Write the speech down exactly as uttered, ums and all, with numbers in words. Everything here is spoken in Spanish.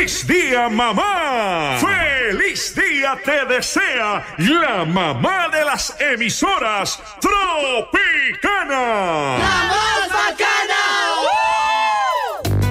¡Feliz día, mamá! ¡Feliz día te desea la mamá de las emisoras Tropicana!